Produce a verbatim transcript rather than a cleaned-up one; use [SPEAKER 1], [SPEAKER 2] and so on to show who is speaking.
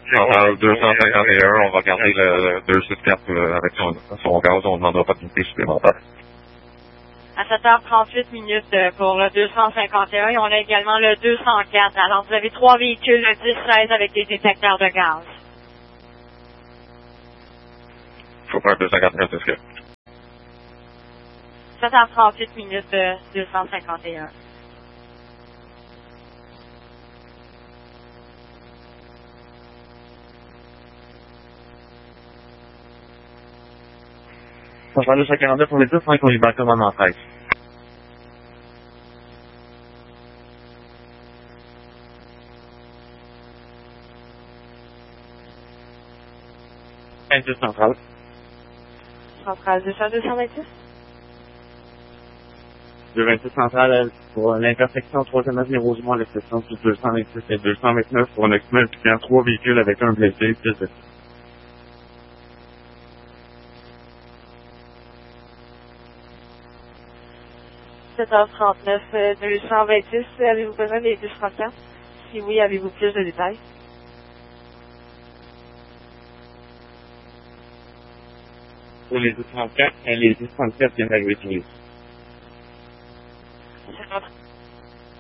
[SPEAKER 1] Euh, deux cent cinquante et un, on va garder le, le deux cent soixante-quatre euh, avec son, son gaz, on ne demandera pas d'unité supplémentaire.
[SPEAKER 2] À sept heures trente-huit minutes euh, pour le deux cent cinquante et un et on a également le deux cent quatre. Alors vous avez trois véhicules, le dix seize avec des détecteurs de gaz.
[SPEAKER 1] Faut faire deux cent quatre-vingt-six.
[SPEAKER 2] sept heures trente-huit minutes, euh, deux cent cinquante et un.
[SPEAKER 1] On va faire deux cent quarante-neuf pour les dix, cinq, on y va commandement treize. vingt-six centrale.
[SPEAKER 2] Centrale deux cents, deux cent vingt-six.
[SPEAKER 1] deux cent vingt-six centrale pour l'intersection troisième avenue Rosemont à l'exception du deux cent vingt-six et deux cent vingt-neuf pour un accident impliquant trois véhicules avec un blessé, plus de
[SPEAKER 2] sept heures trente-neuf, euh, deux cent vingt-six. Avez-vous besoin des deux cent trente-quatre? Si oui, avez-vous plus de détails?
[SPEAKER 1] pour les dix trente-quatre et les dix trente-quatre viennent d'arriver sur les